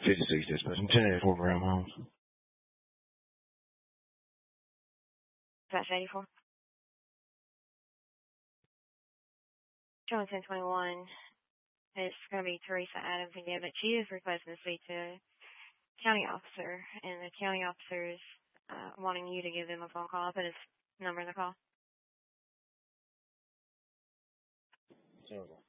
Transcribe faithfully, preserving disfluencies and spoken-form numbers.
fifty-six dispatch. I'm ten eighty-four Graham Homes. Dispatch eighty-four. Showing ten twenty-one. It's going to be Teresa Adams again, but she is requesting to speak to a county officer, and the county officer is uh, wanting you to give them a phone call. I'll put his number in the call. Sounds